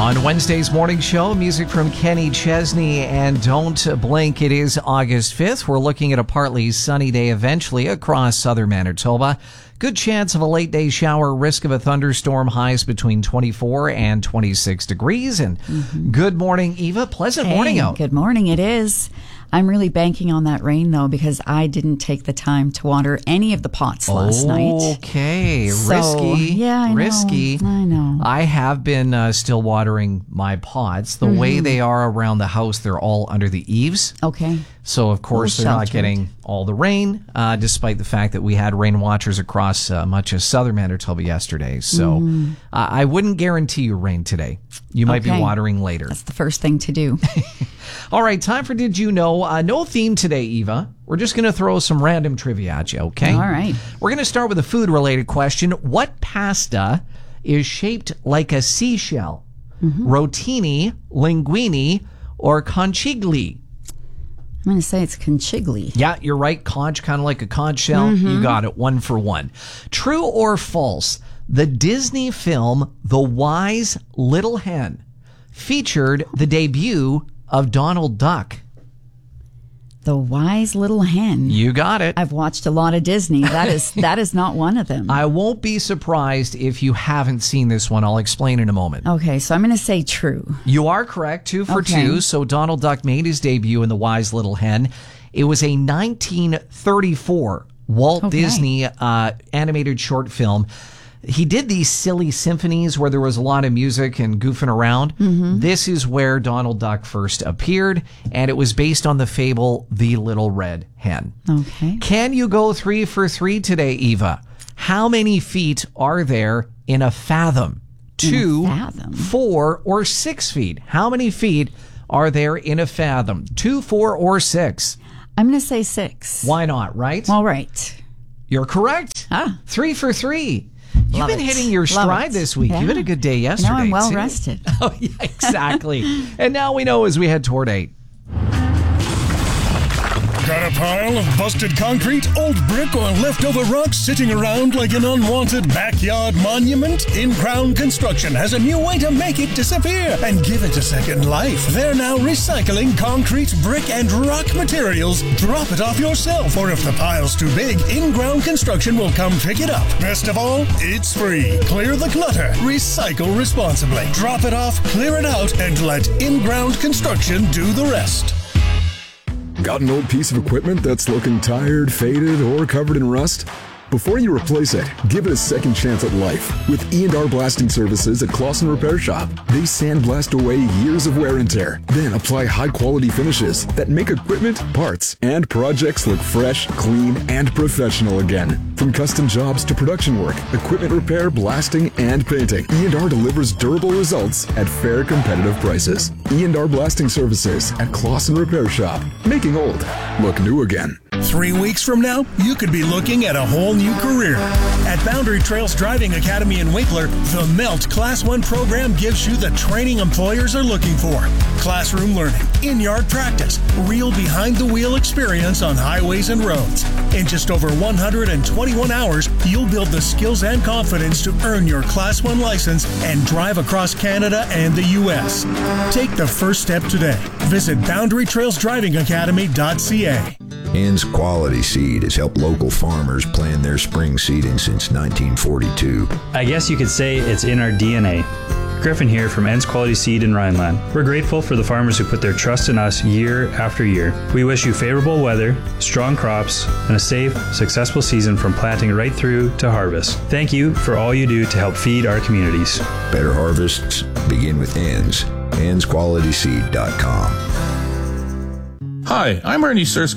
On Wednesday's morning show, music from Kenny Chesney and Don't Blink. It is August 5th. We're looking at a partly sunny day eventually across southern Manitoba. Good chance of a late day shower, risk of a thunderstorm, highs between 24 and 26 degrees. And good morning, Eva. Pleasant morning out. Good morning. It is. I'm really banking on that rain, though, because I didn't take the time to water any of the pots last night. Okay. Risky. Yeah, I know. Risky. I know. I have been still watering my pots. The way they are around the house, they're all under the eaves. Okay. So, of course, they're not getting all the rain, despite the fact that we had rain watchers across much of southern Manitoba yesterday. So I wouldn't guarantee you rain today. You might be watering later. That's the first thing to do. All right, time for Did You Know? No theme today, Eva. We're just going to throw some random trivia at you, okay? All right. We're going to start with a food-related question. What pasta is shaped like a seashell? Rotini, linguine, or conchiglie? I'm going to say it's conchiglie. Yeah, you're right. Conch, kind of like a conch shell. You got it. 1 for 1. True or false? The Disney film The Wise Little Hen featured the debut of Donald Duck. The Wise Little Hen. You got it. I've watched a lot of Disney. That is not one of them. I won't be surprised if you haven't seen this one. I'll explain in a moment. Okay, so I'm going to say true. You are correct. 2 for 2. So Donald Duck made his debut in The Wise Little Hen. It was a 1934 Walt Disney animated short film. He did these silly symphonies where there was a lot of music and goofing around. This is where Donald Duck first appeared, and it was based on the fable The Little Red Hen. Okay. Can you go 3 for 3 today, Eva? How many feet are there in a fathom? 2, 4, or 6 feet? How many feet are there in a fathom? 2, 4, or 6? I'm going to say 6. Why not, right? All right. You're correct. 3 for 3. You've been hitting your stride this week. You had a good day yesterday. Now I'm well rested. Oh, yeah, exactly. And now we know as we head toward 8. Got a pile of busted concrete, old brick, or leftover rocks sitting around like an unwanted backyard monument? In-Ground Construction has a new way to make it disappear and give it a second life. They're now recycling concrete, brick, and rock materials. Drop it off yourself, or if the pile's too big, In-Ground Construction will come pick it up. Best of all, it's free. Clear the clutter. Recycle responsibly. Drop it off, clear it out, and let In-Ground Construction do the rest. Got an old piece of equipment that's looking tired, faded, or covered in rust? Before you replace it, give it a second chance at life with E&R Blasting Services at Clausen Repair Shop. They sandblast away years of wear and tear, then apply high-quality finishes that make equipment, parts, and projects look fresh, clean, and professional again. From custom jobs to production work, equipment repair, blasting, and painting, E&R delivers durable results at fair, competitive prices. E&R Blasting Services at Clausen Repair Shop. Making old look new again. 3 weeks from now, you could be looking at a whole new career. At Boundary Trails Driving Academy in Winkler, the MELT Class 1 program gives you the training employers are looking for. Classroom learning, in-yard practice, real behind-the-wheel experience on highways and roads. In just over 121 hours, you'll build the skills and confidence to earn your Class 1 license and drive across Canada and the U.S. Take the first step today. Visit BoundaryTrailsDrivingAcademy.ca. Ann's Quality Seed has helped local farmers plan their spring seeding since 1942. I guess you could say it's in our DNA. Griffin here from Ann's Quality Seed in Rhineland. We're grateful for the farmers who put their trust in us year after year. We wish you favorable weather, strong crops, and a safe, successful season from planting right through to harvest. Thank you for all you do to help feed our communities. Better harvests begin with Ann's. Ann'sQualitySeed.com. Hi, I'm Ernie Sersky